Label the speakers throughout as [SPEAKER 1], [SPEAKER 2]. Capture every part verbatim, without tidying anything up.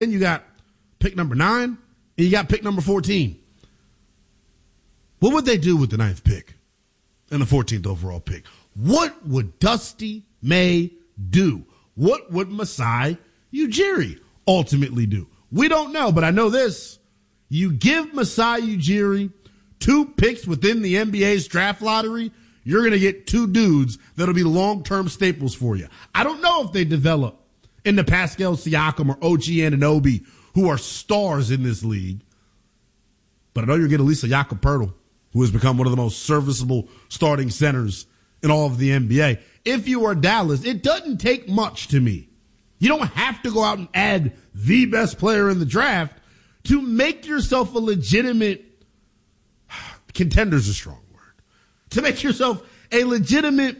[SPEAKER 1] Then you got pick number nine, and you got pick number fourteen. What would they do with the ninth pick and the fourteenth overall pick? What would Dusty May do? What would Masai Ujiri ultimately do? We don't know, but I know this. You give Masai Ujiri two picks within the N B A's draft lottery, you're going to get two dudes that'll be long-term staples for you. I don't know if they develop into Pascal Siakam or O G Anunoby, who are stars in this league. But I know you're getting Elisa Jakob-Poeltl, who has become one of the most serviceable starting centers in all of the N B A. If you are Dallas, it doesn't take much to me. You don't have to go out and add the best player in the draft to make yourself a legitimate, contender's a strong word, to make yourself a legitimate,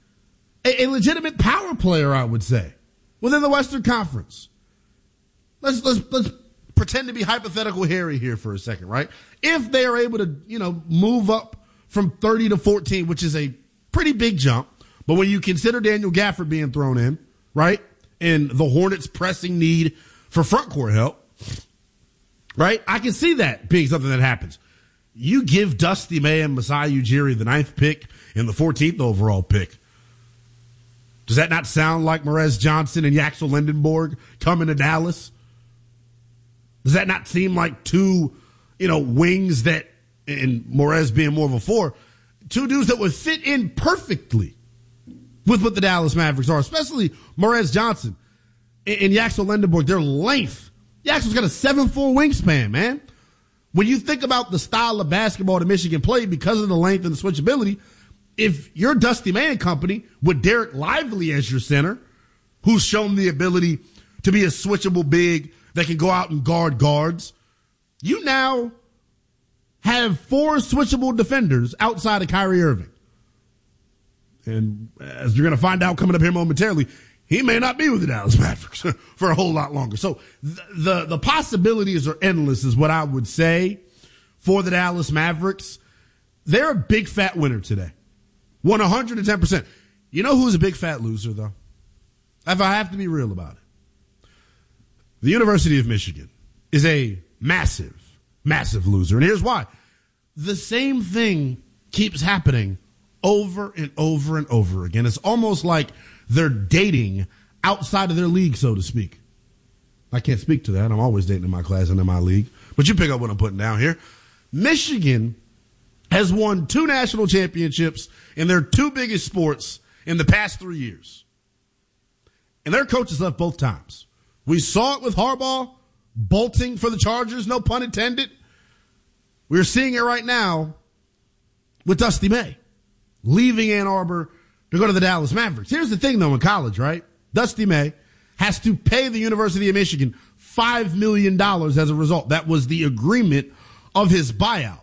[SPEAKER 1] a, a legitimate power player, I would say, within the Western Conference. Let's, let's, let's pretend to be hypothetical Harry here for a second, right? If they are able to, you know, move up from thirty to fourteen, which is a pretty big jump, but when you consider Daniel Gafford being thrown in, right, and the Hornets' pressing need for front court help, right, I can see that being something that happens. You give Dusty May and Masai Ujiri the ninth pick and the fourteenth overall pick. Does that not sound like Morez Johnson and Yaxel Lindenborg coming to Dallas? Does that not seem like two, you know, wings that, and Morez being more of a four, two dudes that would fit in perfectly with what the Dallas Mavericks are, especially Morez Johnson and, and Yaxel Lindenborg, their length. Yaxel's got a seven foot four wingspan, man. When you think about the style of basketball that Michigan played because of the length and the switchability, if you're Dusty May and company with Derek Lively as your center, who's shown the ability to be a switchable big that can go out and guard guards, you now have four switchable defenders outside of Kyrie Irving. And as you're going to find out coming up here momentarily, he may not be with the Dallas Mavericks for a whole lot longer. So the, the, the possibilities are endless is what I would say for the Dallas Mavericks. They're a big fat winner today. Won one hundred ten percent. You know who's a big fat loser, though? If I have to be real about it. The University of Michigan is a massive, massive loser. And here's why. The same thing keeps happening over and over and over again. It's almost like they're dating outside of their league, so to speak. I can't speak to that. I'm always dating in my class and in my league. But you pick up what I'm putting down here. Michigan has won two national championships in their two biggest sports in the past three years. And their coaches left both times. We saw it with Harbaugh bolting for the Chargers, no pun intended. We're seeing it right now with Dusty May leaving Ann Arbor to go to the Dallas Mavericks. Here's the thing, though, in college, right? Dusty May has to pay the University of Michigan five million dollars as a result. That was the agreement of his buyout.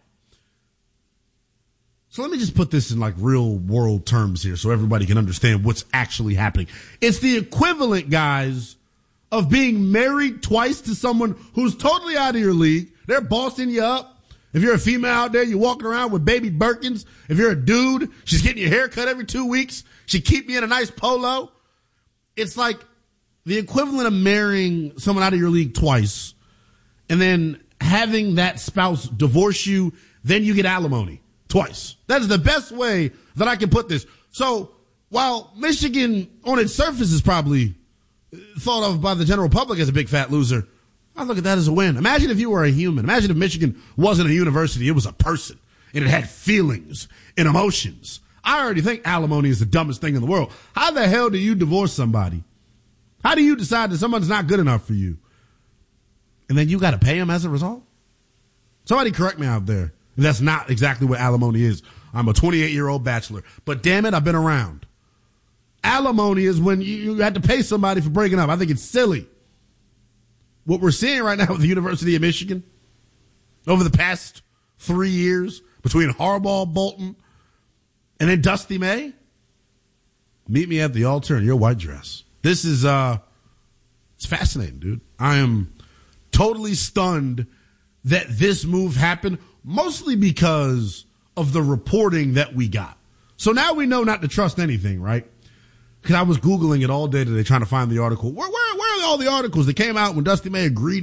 [SPEAKER 1] So let me just put this in like real world terms here so everybody can understand what's actually happening. It's the equivalent, guys, of being married twice to someone who's totally out of your league. They're bossing you up. If you're a female out there, you're walking around with baby Birkins. If you're a dude, she's getting your hair cut every two weeks. She keep you in a nice polo. It's like the equivalent of marrying someone out of your league twice and then having that spouse divorce you, then you get alimony twice. That is the best way that I can put this. So while Michigan on its surface is probably thought of by the general public as a big fat loser, I look at that as a win. Imagine if you were a human. Imagine if Michigan wasn't a university. It was a person, and it had feelings and emotions. I already think alimony is the dumbest thing in the world. How the hell do you divorce somebody? How do you decide that someone's not good enough for you? And then you got to pay them as a result? Somebody correct me out there. That's not exactly what alimony is. I'm a twenty-eight-year-old bachelor. But damn it, I've been around. Alimony is when you, you had to pay somebody for breaking up. I think it's silly. What we're seeing right now with the University of Michigan over the past three years between Harbaugh, Bolton, and then Dusty May, meet me at the altar in your white dress. This is, uh, it's fascinating, dude. I am totally stunned that this move happened, mostly because of the reporting that we got. So now we know not to trust anything, right? Because I was Googling it all day today trying to find the article. Where, where, where are all the articles that came out when Dusty May agreed